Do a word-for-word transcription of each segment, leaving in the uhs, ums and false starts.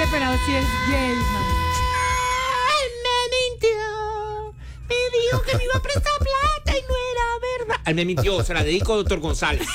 Ese pelado sí es gay, man. Ay, me mintió. Me dijo que me iba a prestar plata y no era verdad. Él me mintió, se la dedico a doctor González.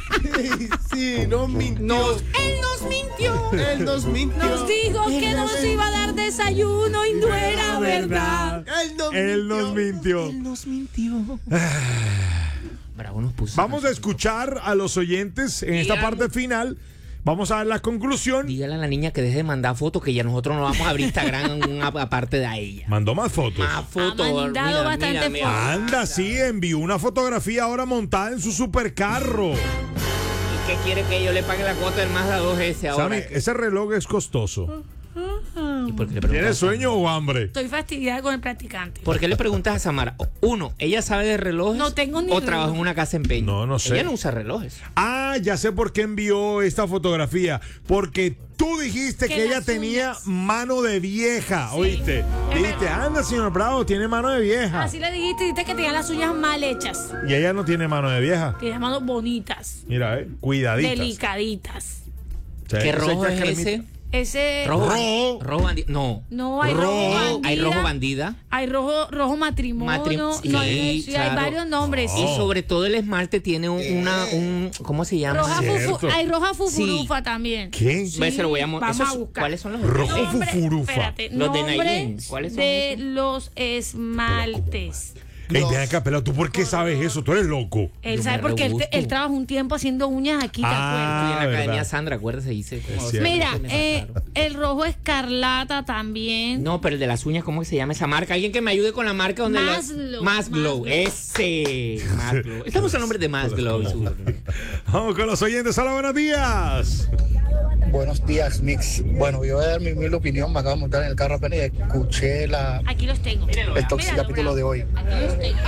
Sí, nos mintió. Nos, él nos mintió. Él nos mintió. Nos dijo que nos iba a dar desayuno y no era verdad. Él nos Él nos mintió. Él nos mintió. Bravo nos puso. Vamos a escuchar a los oyentes en esta Dígame. parte final. Vamos a dar la conclusión. Dígale a la niña que deje de mandar fotos, que ya nosotros no vamos a abrir Instagram una- aparte de a ella. Mandó más fotos. Más fotos. Ha mandado bastante fotos. Anda, sí, envió una fotografía ahora montada en su supercarro. ¿Y qué quiere que yo le pague la cuota del Mazda dos S ahora? Sammy, ese reloj es costoso. ¿Y por qué le ¿Tienes preguntas? sueño o hambre? Estoy fastidiada con el practicante. ¿Por qué le preguntas a Samara? Uno, ¿ella sabe de relojes? No tengo ni ¿O reloj. trabaja en una casa en empeño? No, no sé. Ella no usa relojes. Ah, ya sé por qué envió esta fotografía. Porque tú dijiste Que que, ella las tenía uñas. mano de vieja, Sí, ¿oíste? es Dijiste, verdad. anda, señor Bravo, tiene mano de vieja. Así le dijiste, dijiste que tenía las uñas mal hechas. Y ella no tiene mano de vieja. Tiene manos bonitas, Mira, eh, cuidaditas. delicaditas. Sí, ¿Qué esa rojo ya es cremita. ese? Ese. Rojo. Rojo. Rojo bandida. No. No, hay Rojo. rojo bandida. Hay rojo bandida. Hay rojo, rojo matrimonio. Matrim- no, hay, sí, sí, hay claro. varios nombres. Y Oh. sobre todo el esmalte tiene un, una, un, ¿cómo se llama? Roja Cierto. fufu, hay roja fufurufa también. ¿Qué? Sí, Ve, se lo voy a mo- vamos esos- a buscar. ¿Cuáles son los Rojo Nombre- fufurufa. espérate, Los de nombre Nailin. ¿Cuáles son de esos? los esmaltes. Ey, ven acá, pelado, ¿tú por qué sabes eso? Tú eres loco. Él Yo sabe me porque él, regusto. él trabajó un tiempo haciendo uñas aquí, ¿te Ah, acuerdas? Estoy en la Academia verdad. Sandra, acuérdese, hice como- cierto. Mira, Se me eh, sacaron. el rojo escarlata también. No, pero el de las uñas, ¿cómo se llama esa marca? Alguien que me ayude con la marca donde la- Maslow. Más Glow. Maslow. Ese. Más Glow. Estamos al nombre de Más Glow. Vamos con los oyentes. Hola, buenos días. Buenos días, Mix. Bueno, yo voy a dar mi humilde opinión. Me acabo de montar en el carro apenas y escuché la, Aquí los tengo. el toxic Míralo, capítulo de hoy. Aquí los tengo.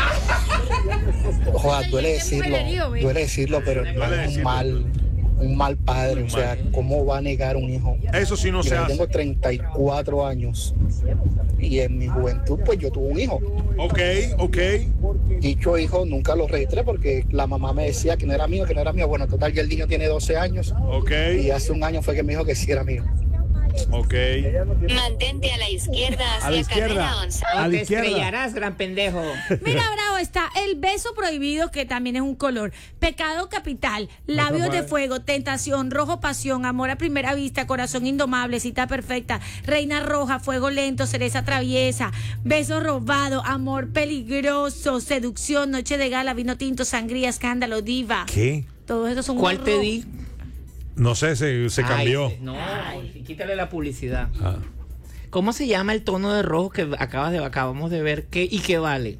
Joder, duele Ay, qué decirlo, mujerío, ve. duele decirlo, pero el man Duele es un decirlo. mal, un mal padre. O sea, ¿cómo va a negar un hijo? Eso sí no se Mira, yo hace. tengo treinta y cuatro años y en mi juventud, pues yo tuve un hijo. Ok, ok. Dicho hijo, nunca lo registré porque la mamá me decía que no era mío, que no era mío. Bueno, total, ya el niño tiene doce años Ok, y hace un año fue que me dijo que sí era mío. ok. Mantente a la izquierda hacia A la izquierda. carrera once. A la te izquierda. estrellarás, gran pendejo. Mira, Bravo, está el beso prohibido, que también es un color. Pecado capital, labios de fuego, tentación, rojo pasión, amor a primera vista, corazón indomable, cita perfecta, reina roja, fuego lento, cereza traviesa, beso robado, amor peligroso, seducción, noche de gala, vino tinto, sangría, escándalo, diva. ¿Qué? Todos esos son ¿Cuál te rojos. di? No sé, se, se Ay, cambió. se- no, quítale la publicidad. Ah. ¿Cómo se llama el tono de rojo que acabas de, acabamos de ver qué y qué vale?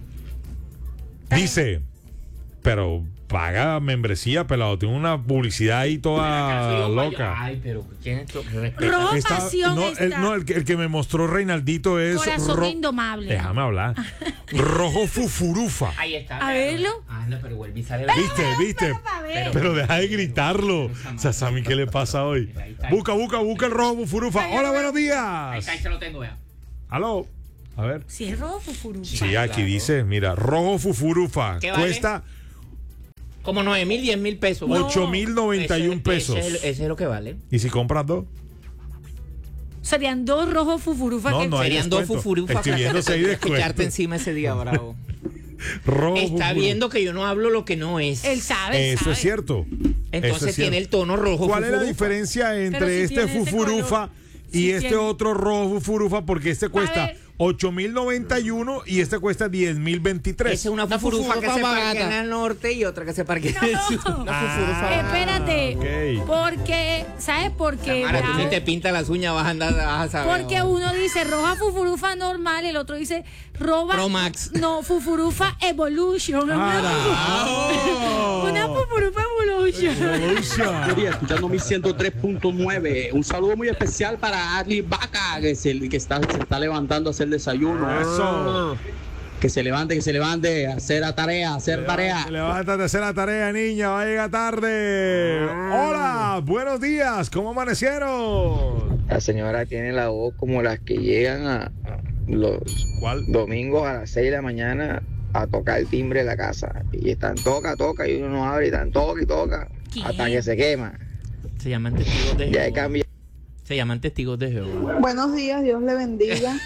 Dice, pero paga membresía, pelado. Tiene una publicidad ahí toda loca. Ay, pero ¿quién es? Respeta. Rojo Está- pasión no, está. el, no, el que, el que me mostró Reinaldito es. Corazón ro- indomable. Déjame hablar. Rojo fufurufa. Ahí está. A verlo. Ah, no, pero vuelve y sale. ¿Viste? ¿Viste? para ver. Pero deja de gritarlo. O sea, Sammy, ¿qué le pasa hoy? Busca, busca, busca el rojo fufurufa. Hola, buenos Ahí días. está, ahí se lo tengo, vea. Aló. A ver. Si es rojo fufuru. Sí, aquí dice, mira, rojo fufurufa. ¿Qué vale? Cuesta Como nueve mil, diez mil pesos. ocho mil noventa y uno Ese- pesos. Ese es, el- ese es lo que vale. ¿Y si compras dos? Serían dos rojos fufurufa No, que no hay Serían dos descuento. fufurufas. Escribiéndose ahí descuento. Escucharte encima ese día, bravo. Rojo Está fufurufa. viendo que yo no hablo lo que no es. él sabe. Eso sabe. es cierto. Entonces Eso es tiene cierto. el tono rojo. ¿Cuál es la fufurufa. diferencia entre si este tiene ese fufurufa color. y Si este tiene. otro rojo fufurufa? Porque este cuesta ver. ocho mil noventa y uno y este cuesta diez mil veintitrés. Esa es una Una fufurufa que fufurufa se parquea barata. en el norte y otra que se parquea en el sur. No. Ah, Espérate. ok. Porque, ¿sabes por qué? Samara, tú Bravo? ni te pintas las uñas, vas a andar, vas a saber. Porque uno dice roja fufurufa normal, el otro dice roba. Pro Max. No, fufurufa evolution. Ah, Una fufurufa evolution. Evolution. Día, escuchando mi ciento tres punto nueve. Un saludo muy especial para Adli Vaca, que, se, que está, se está levantando a hacer desayuno. Eso. Que se levante, que se levante, a hacer la tarea, a hacer tarea. Levántate a hacer la tarea, niña. Va a llegar tarde. Hola, buenos días. ¿Cómo amanecieron? La señora tiene la voz como las que llegan a a los ¿Cuál? domingos a las seis de la mañana a tocar el timbre de la casa. Y están toca, toca, y uno no abre, y están toca y toca, ¿Qué? hasta que se quema. Se llaman testigos de Ya he Jehová. cambiado. Se llaman testigos de Jehová. Buenos días, Dios le bendiga.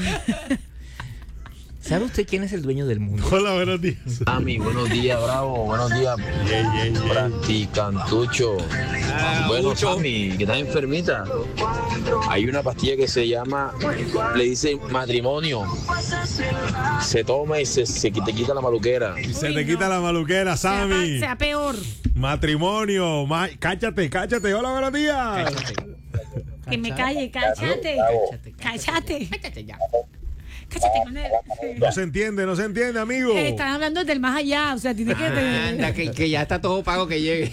¿Sabe usted quién es el dueño del mundo? Hola, buenos días. Ami, buenos días, Bravo. Buenos días, Yeah, yeah, yeah. practicantucho. Ah, Bueno, Ucho. Sammy, que estás enfermita. Hay una pastilla que se llama, le dice matrimonio. Se toma y se, se te quita la maluquera. Y se Uy, te no. quita la maluquera, Sea, Sammy. sea peor. Matrimonio. Ma- cáchate, cáchate. Hola, buenos días. Que me calle, cállate. Cállate. Cállate ya. Cállate con él. No se entiende, no se entiende, amigo. Eh, Están hablando del más allá, o sea, tiene que... Anda, que, que ya está todo pago que llegue.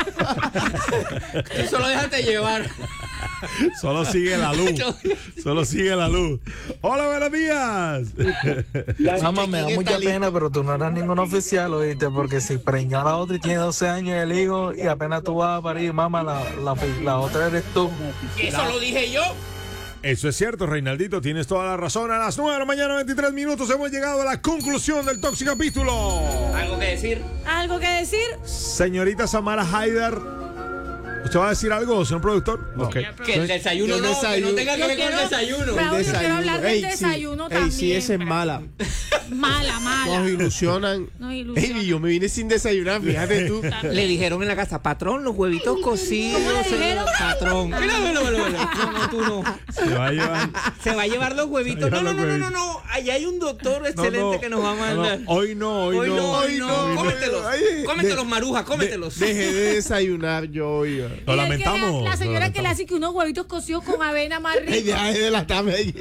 Tú solo déjate llevar. Solo sigue la luz. Solo sigue la luz. Hola, buenos días. Mamá, me da mucha pena, pero tú no eras ningún oficial, oíste, porque si preñó a la otra y tiene doce años el hijo y apenas tú vas a parir, mamá, la, la, la otra eres tú. Eso lo dije yo. Eso es cierto, Reinaldito, tienes toda la razón. A las nueve de la mañana, veintitrés minutos, hemos llegado a la conclusión del tóxico capítulo. ¿Algo que decir? ¿Algo que decir? Señorita Samara Haidar, ¿usted va a decir algo, señor productor? No. Ok. Que el desayuno Yo no, desayuno. que no tenga que Yo ver con el quiero- desayuno. Bravo, yo quiero hablar del Ey, sí. desayuno Ey, también. sí, esa es Bravo. mala. Mala, mala. Nos ilusionan. Nos ilusionan. Ey, yo me vine sin desayunar, fíjate tú. Le dijeron en la casa, patrón, los huevitos cocidos. ¿Cómo le se- dijeron? Patrón. Mira, mira, mira, mira. No, no, tú no. Se va a llevar. Se va a llevar los huevitos. Se va a No, llevar no, no, los no, no, no. Allá hay un doctor No, excelente no, que nos va a no, no, mandar. hoy no, hoy, Hoy no. no, hoy no. hoy no. Cómetelos. Ay, Cómetelos, de- maruja, cómetelos. De- dejé de desayunar yo hoy. Lo Y es que lamentamos. La, la lo señora que le lamentamos. hace que unos huevitos cocidos con avena más Ey, rico. deja de delatarme ahí.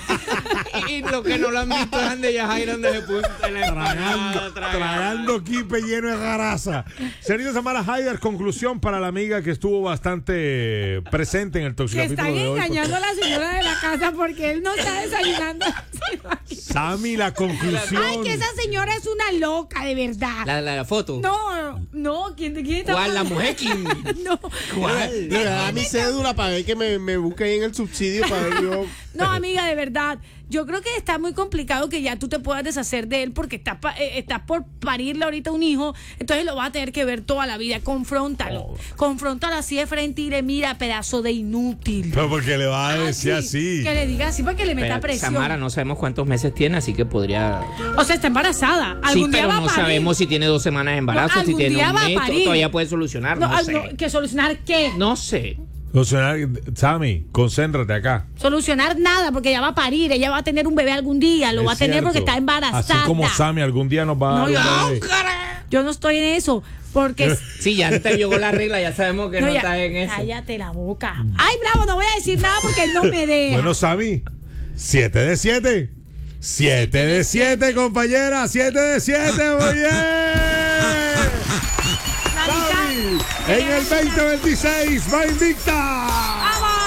Y los que no lo han visto es de Yajaira donde se punta en la Tragando, tragando kipe lleno de grasa. Señorita Samara Haidar, conclusión para la amiga que estuvo bastante presente en el tóxico Que están capítulo de hoy. engañando a la señora de la casa porque él no está desayunando. Sammy, la conclusión. Ay, que esa señora es una loca, de verdad. La, la, la foto. No, no, ¿quién, quién está ¿Cuál? La hablando? mujer quién. No. ¿Cuál? Le da mi cédula para ver que me, me busque ahí en el subsidio para ver yo. No, amiga, de verdad. Yo creo que está muy complicado que ya tú te puedas deshacer de él porque estás pa- eh, estás por parirle ahorita un hijo, entonces lo vas a tener que ver toda la vida. Confróntalo. Confróntalo así de frente y dile, mira, pedazo de inútil. Pero porque le va a decir Así, así. Que le diga así para que le meta Pero presión. Samara no sabemos cuántos meses tiene, así que podría. O sea, está embarazada. Sí, Algún día pero va a no parir. sabemos si tiene dos semanas de embarazo, No, si algún tiene día un va a mes, parir. todavía puede solucionar. No, No, ah, sé. no, ¿que solucionar qué? No sé. Solucionar- Sammy, concéntrate acá. Solucionar nada, porque ella va a parir, ella va a tener un bebé algún día, lo Es va a tener cierto. porque está embarazada. Así como Sammy algún día nos va a No, yo, dar un no, bebé. yo no estoy en eso, porque... Sí, ya te llegó la regla, ya sabemos que no, No, ya- estás en eso. Cállate la boca. Ay, bravo, no voy a decir nada porque él no me deja. Bueno, Sammy, siete de siete. siete de siete, compañera. siete de siete, muy bien. La mitad. Sammy, en el veinte veintiséis va invicta. ¡Vamos!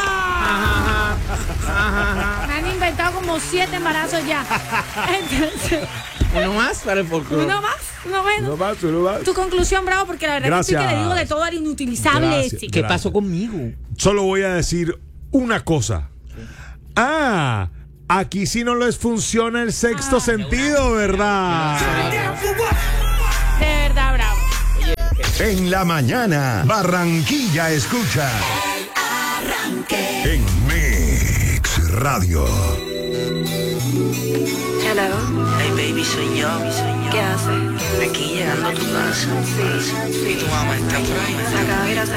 Me han inventado como siete embarazos ya. Entonces, Uno más para el folclore. uno más, uno menos. Uno más, uno más. Tu conclusión, bravo, porque la verdad que sí que Gracias. le digo de todo al inutilizable. Gracias. este. ¿Qué Gracias. pasó conmigo? Solo voy a decir una cosa. Ah, aquí sí no les funciona el sexto Ah, sentido, ¿verdad? De verdad, bravo. En la mañana, Barranquilla escucha. En Mix Radio. Hello. Hey baby, soy yo. ¿Qué haces? Aquí llegando a tu casa. Sí. ¿Y tu mamá está por ahí? Se acaba de ir a hacer